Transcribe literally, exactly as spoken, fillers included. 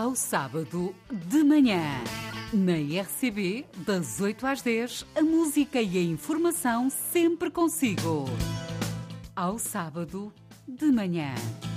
ao sábado de manhã. Na R C B, das oito às dez, a música e a informação sempre consigo. Ao sábado de manhã.